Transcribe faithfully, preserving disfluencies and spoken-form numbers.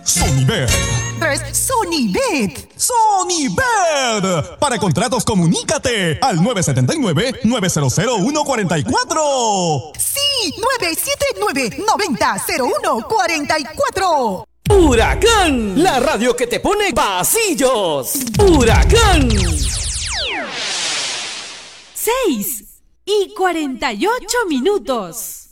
Sonibet. Es Sonibet. Sonibet. Para contratos, comunícate al nueve siete nueve, nueve cero cero, uno cuatro cuatro. Sí, nueve siete nueve, nueve cero cero uno cuatro cuatro. Huracán, la radio que te pone pasillos. Huracán. seis y cuarenta y ocho minutos.